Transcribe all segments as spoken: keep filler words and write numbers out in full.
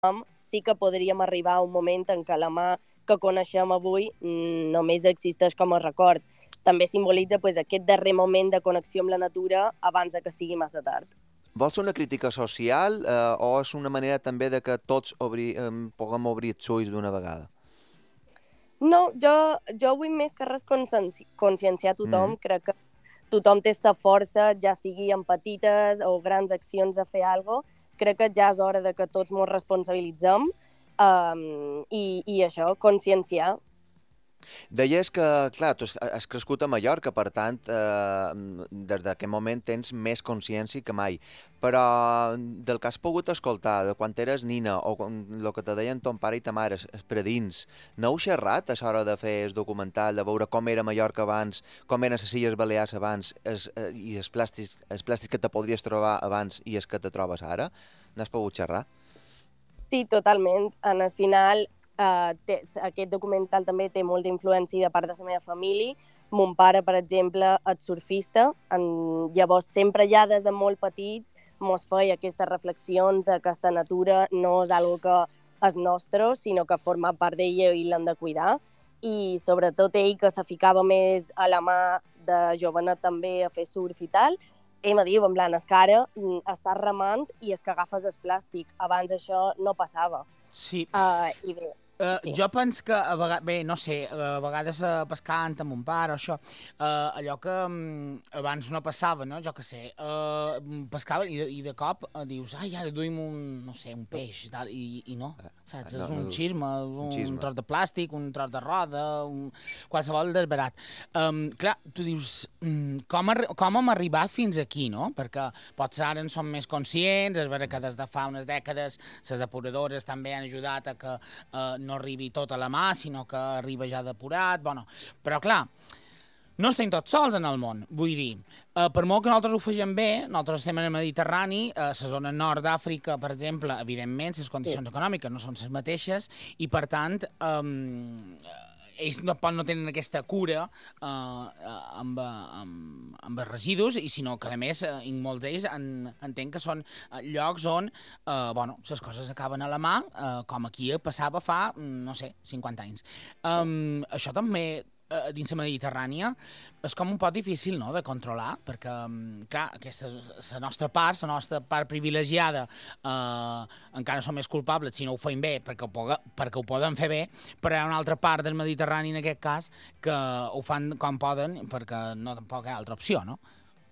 sí que podríem arribar a un moment en què la mà que coneixem avui només existeix com a record. També simbolitza pues, aquest darrer moment de connexió amb la natura abans de que sigui massa tard. Vols una crítica social eh, o és una manera també de que tots obri, eh, puguem obrir els ulls d'una vegada? No, jo, jo vull més que res conscienci conscienciar tothom. Mm. Crec que tothom té sa força, ja sigui en petites o grans accions de fer alguna cosa. Crec que ja és hora de que tots ens responsabilitzem um, i, i això, conscienciar. Deies que, clar, tu has crescut a Mallorca, per tant, eh, des d'aquest moment tens més consciència que mai. Però del que has pogut escoltar, de quan eres nina, o el que te deien ton pare i ta mare, per dins, no heu xerrat a l'hora de fer el documental, de veure com era Mallorca abans, com eren les Illes Balears abans, es, eh, i els plàstics, els plàstics que te podries trobar abans i els que te trobes ara? N'has pogut xerrar? Sí, totalment. En el final, Uh, té, aquest documental també té molta influència de part de la meva família. Mon pare, per exemple, és surfista. En, llavors, sempre ja des de molt petits mos feia aquestes reflexions de que la natura no és algo que és nostre, sinó que forma part d'ella i l'hem de cuidar. I sobretot ell, que se ficava més a la mà de jovenet també a fer surf i tal, ell me diu, en plan, és que ara estàs remant i és que agafes el plàstic. Abans això no passava. Sí. Uh, I bé, Uh, sí. Jo penso que, a vegades, bé, no sé, a vegades uh, pescant amb mon pare o això, uh, allò que um, abans no passava, no? Jo què sé, uh, pescaven i de, i de cop uh, dius, ai, ara duim un, no sé, un peix i tal, i, i no, saps? No, és un no, xisme, un, un, un tros de plàstic, un tros de roda, un... qualsevol desbarat. Um, clar, tu dius, um, com, com hem arribat fins aquí, no? Perquè potser ara en som més conscients, és vera que des de fa unes dècades les depuradores també han ajudat a que uh, no arribi tot a la mà, sinó que arriba ja depurat, bueno, però clar, no estem tots sols en el món, vull dir, uh, per molt que nosaltres ho fegem bé, nosaltres estem en el Mediterrani, uh, la zona nord d'Àfrica, per exemple, evidentment, les condicions sí. econòmiques no són les mateixes, i per tant, um, ells no, no tenen aquesta cura uh, amb, amb, amb els residus, i sinó que, a més, uh, molts d'ells en, entenc que són llocs on uh, bueno, les coses acaben a la mà, uh, com aquí passava fa, no sé, cinquanta anys. Um, això també, uh, dins la Mediterrània, és com un poc difícil, no?, de controlar, perquè, um, clar, aquesta, la nostra part, la nostra part privilegiada, uh, encara som més culpables si no ho fem bé, perquè ho, poga, perquè ho podem fer bé, però hi ha una altra part del Mediterrani, en aquest cas, que ho fan com poden, perquè no tampoc hi ha altra opció, no?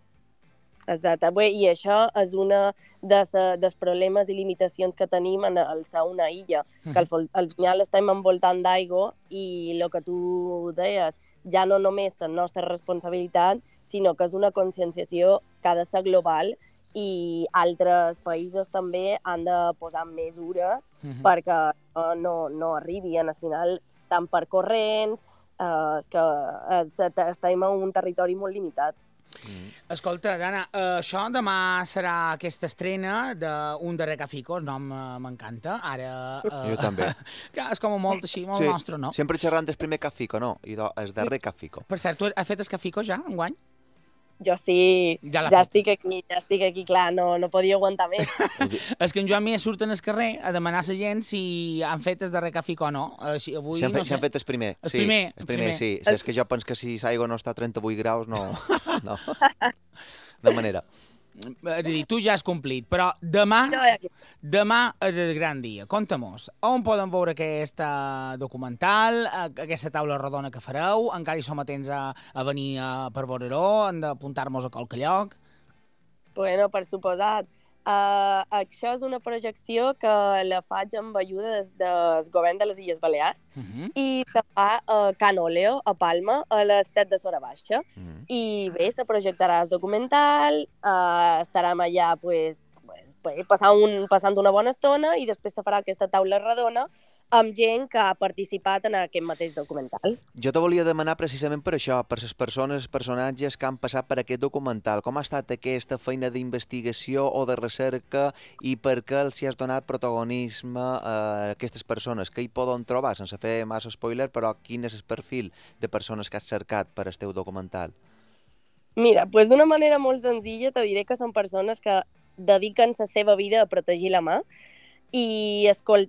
Exacte. Bé, i això és una de sa, dels problemes i limitacions que tenim en el ser una illa, que al, al final estem envoltant d'aigua i el que tu deies, ja no només la nostra responsabilitat, sinó que és una conscienciació que ha de ser global i altres països també han de posar mesures uh-huh. perquè no, no arribi. Al final, tant per corrents, eh, és que estem en un territori molt limitat. Mm. Escolta, Dana, uh, això demà serà aquesta estrena d'un de Recafico, el nom uh, m'encanta, ara... Uh, jo també. Clar, és com molt així, molt sí. nostre, no? Sempre xerrant del primer Cafico, no? I do, el de Recafico. Per cert, tu has fet el Cafico ja, enguany? Jo sí, ja, ja estic aquí, ja estic aquí, clar, no, no podia aguantar més. És que en Joan Mir surt en el carrer a demanar a la gent si han fet el darrer Cafico o no. Així, avui, si han fet, no sé. si han fet el primer. El sí, primer. El primer, sí. Si és que jo penso que si l'aigua no està a trenta-vuit graus, no. no. De manera. És a dir, tu ja has complit, però demà, demà és el gran dia. Conta-mos, on podem veure aquest documental, aquesta taula rodona que fareu? Encara hi som atents a, a venir a, per veure-ho? Hem d'apuntar-nos a qualque lloc? Bueno, per suposat. Uh, això és una projecció que la faig amb ajuda des del govern de les Illes Balears uh -huh. i se fa a Can Oleo, a Palma, a les set de Sora Baixa. Uh -huh. I bé, se projectarà el documental, uh, estarem allà pues, pues, passant, un, passant una bona estona i després se farà aquesta taula redona amb gent que ha participat en aquest mateix documental. Jo te volia demanar precisament per això, per les persones, els personatges que han passat per aquest documental. Com ha estat aquesta feina d'investigació o de recerca i per què els hi has donat protagonisme a aquestes persones? Que hi poden trobar, sense fer massa spoiler, però quin és el perfil de persones que has cercat per al teu documental? Mira, pues d'una manera molt senzilla te diré que són persones que dediquen la seva vida a protegir la mar i escol